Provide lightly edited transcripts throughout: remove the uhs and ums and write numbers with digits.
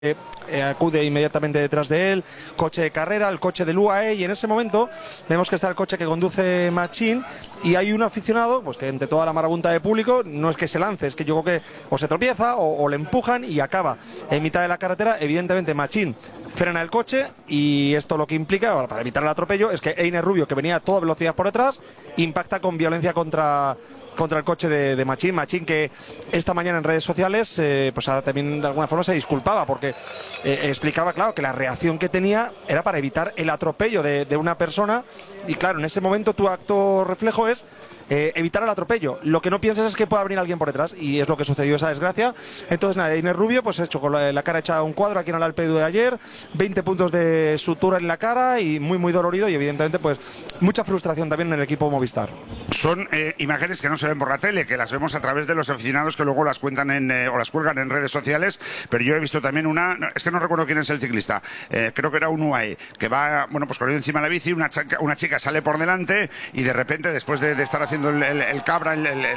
acude inmediatamente detrás de él, coche de carrera, el coche del UAE, y en ese momento vemos que está el coche que conduce Machín y hay un aficionado, pues que entre toda la marabunta de público, no es que se lance, es que yo creo que o se tropieza o le empujan y acaba en mitad de la carretera. Evidentemente Machín frena el coche y esto lo que implica, para evitar el atropello, es que Einer Rubio, que venía a toda velocidad por detrás, impacta con violencia contra el coche de Machín. Machín, que esta mañana en redes sociales pues también de alguna forma se disculpaba porque explicaba, claro, que la reacción que tenía era para evitar el atropello de una persona, y claro, en ese momento tu acto reflejo es evitar el atropello. Lo que no piensas es que pueda venir alguien por detrás, y es lo que sucedió, esa desgracia. Entonces nada, Einer Rubio pues hecho con la cara hecha un cuadro aquí en el Alpedu de ayer, 20 puntos de sutura en la cara y muy dolorido, y evidentemente pues mucha frustración también en el equipo Movistar. Son imágenes que no se ven por la tele, que las vemos a través de los aficionados que luego las cuentan o las cuelgan en redes sociales, pero yo he visto también es que no recuerdo quién es el ciclista, creo que era un UAE, que va, bueno, pues corriendo encima de la bici, una chica sale por delante y de repente, después de estar haciendo el cabra,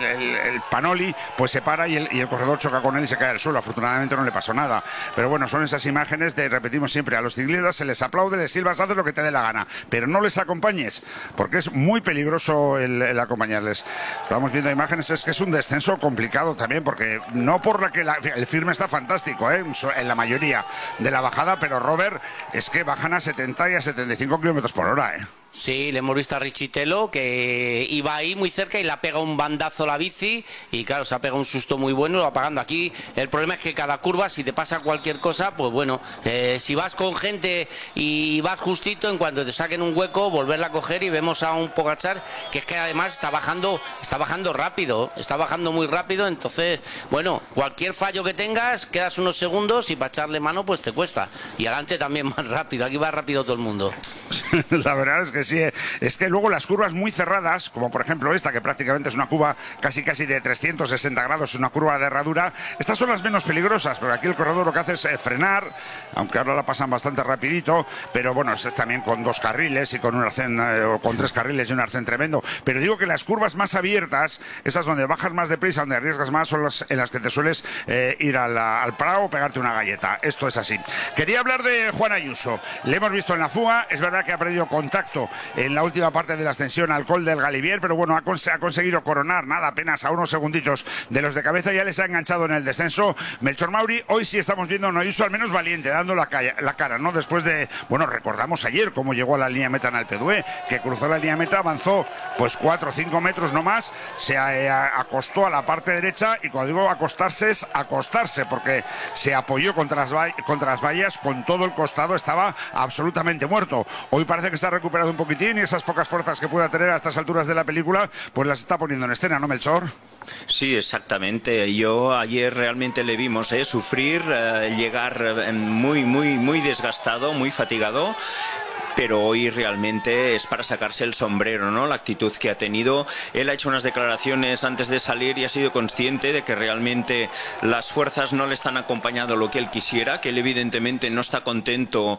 el panoli, pues se para y el corredor choca con él y se cae al suelo. Afortunadamente no le pasó nada, pero bueno, son esas imágenes repetimos siempre, a los ciclistas se les aplaude, les silbas, haces lo que te dé la gana, pero no les acompañes, porque es muy peligroso el acompañarles. Estábamos viendo imágenes, es que es un descenso complicado también, porque no por la que el firme está fantástico, en la mayoría de la bajada, pero Robert, es que bajan a 70 y a 75 kilómetros por hora, Sí, le hemos visto a Richitelo que iba ahí muy cerca y le ha pegado un bandazo a la bici y claro, se ha pegado un susto muy bueno y lo va pagando. Aquí el problema es que cada curva, si te pasa cualquier cosa, pues bueno, si vas con gente y vas justito, en cuanto te saquen un hueco, volverla a coger, y vemos a un Pogačar que es que además está bajando rápido, está bajando muy rápido. Entonces, bueno, cualquier fallo que tengas, quedas unos segundos y para echarle mano pues te cuesta. Y adelante también más rápido, aquí va rápido todo el mundo. La verdad es que sí, es que luego las curvas muy cerradas, como por ejemplo esta, que prácticamente es una curva casi de 360 grados, es una curva de herradura, estas son las menos peligrosas, porque aquí el corredor lo que hace es frenar, aunque ahora la pasan bastante rapidito, pero bueno, es también con 2 carriles y con un arcén, o con 3 carriles y un arcén tremendo. Pero digo que las curvas más abiertas, esas donde bajas más deprisa, donde arriesgas más, son las en las que te sueles ir al Prado o pegarte una galleta. Esto es así. Quería hablar de Juan Ayuso. Le hemos visto en la fuga, es verdad que ha perdido contacto en la última parte de la ascensión al Col del Galibier, pero bueno, ha conseguido coronar, nada, apenas a unos segunditos de los de cabeza, ya les ha enganchado en el descenso. Melchor Mauri, hoy sí estamos viendo a un Ayuso al menos valiente, dando la cara, ¿no? Después de, bueno, recordamos ayer cómo llegó a la línea meta en Alpe d'Huez, que cruzó la línea meta, avanzó pues 4 o 5 metros no más, se acostó a la parte derecha, y cuando digo acostarse es acostarse, porque se apoyó contra las vallas, con todo el costado, estaba absolutamente muerto. Hoy parece que se ha recuperado un poquitín y esas pocas fuerzas que pueda tener a estas alturas de la película, pues las está poniendo en escena, ¿no, Melchor? Sí, exactamente. Yo ayer realmente le vimos sufrir, llegar muy desgastado, muy fatigado. Pero hoy realmente es para sacarse el sombrero, ¿no? La actitud que ha tenido. Él ha hecho unas declaraciones antes de salir y ha sido consciente de que realmente las fuerzas no le están acompañando lo que él quisiera, que él evidentemente no está contento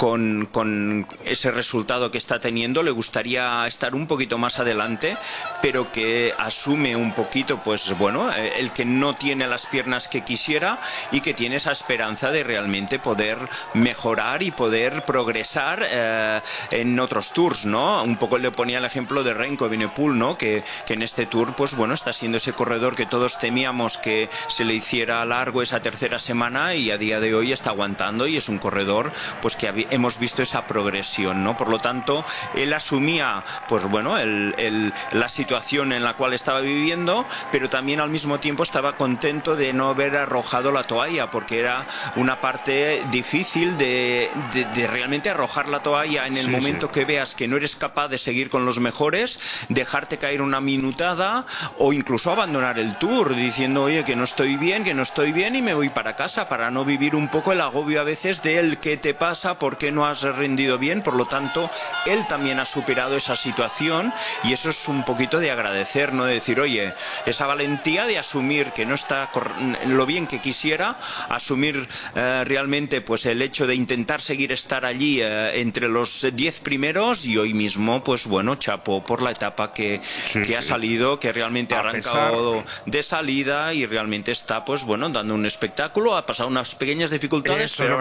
con ese resultado que está teniendo, le gustaría estar un poquito más adelante, pero que asume un poquito, pues bueno, el que no tiene las piernas que quisiera y que tiene esa esperanza de realmente poder mejorar y poder progresar en otros tours, ¿no? Un poco le ponía el ejemplo de Remco Evenepoel, ¿no? Que en este tour, pues bueno, está siendo ese corredor que todos temíamos que se le hiciera largo esa tercera semana, y a día de hoy está aguantando, y es un corredor pues que hemos visto esa progresión, ¿no? Por lo tanto, él asumía, pues bueno, la situación en la cual estaba viviendo, pero también al mismo tiempo estaba contento de no haber arrojado la toalla, porque era una parte difícil de realmente arrojar la toalla en el momento que veas que no eres capaz de seguir con los mejores, dejarte caer una minutada o incluso abandonar el tour diciendo, oye, que no estoy bien y me voy para casa, para no vivir un poco el agobio a veces de el qué te pasa, por qué no has rendido bien. Por lo tanto, él también ha superado esa situación, y eso es un poquito de agradecer, ¿no? De decir, oye, esa valentía de asumir que no está lo bien que quisiera, asumir realmente pues el hecho de intentar estar allí entre los los 10 primeros, y hoy mismo, pues bueno, chapó por la etapa que ha salido, que realmente ha arrancado de salida y realmente está, pues bueno, dando un espectáculo, ha pasado unas pequeñas dificultades, pero